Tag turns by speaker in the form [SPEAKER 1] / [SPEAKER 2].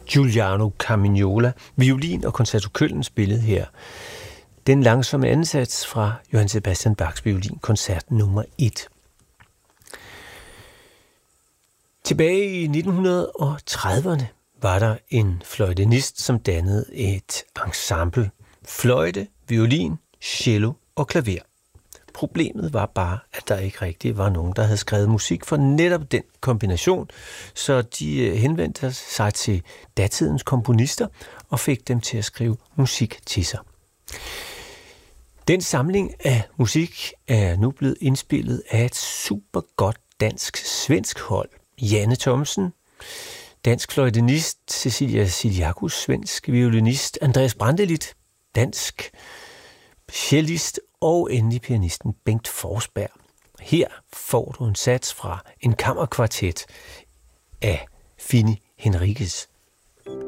[SPEAKER 1] Giuliano Carmignola, violin og concerto Köln spillede her den langsomme ansats fra Johann Sebastian Bachs violinkoncert nummer 1. Tilbage i 1930'erne var der en fløjtenist, som dannede et ensemble. Fløjte, violin, cello og klaver. Problemet var bare, at der ikke rigtig var nogen, der havde skrevet musik for netop den kombination, så de henvendte sig til datidens komponister og fik dem til at skrive musik til sig. Den samling af musik er nu blevet indspillet af et super godt dansk-svensk hold. Janne Thomsen, dansk fløjtenist, Cecilia Siliakus, svensk violinist, Andreas Brandelit, dansk cellist og endelig pianisten Bengt Forsberg. Her får du en sats fra en kammerkvartet af Fini Henriques.